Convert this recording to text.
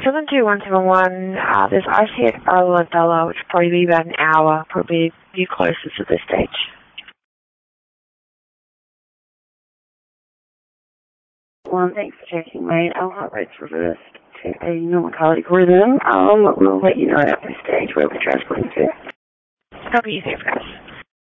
72171, there's IC at Arlo and Bella, which will probably be about an hour, probably be closer to this stage. Well, thanks for checking, mate. Our heart rate's reversed to a normal cardiac rhythm. We'll let you know at this stage where we're transporting to. Copy, safe, guys.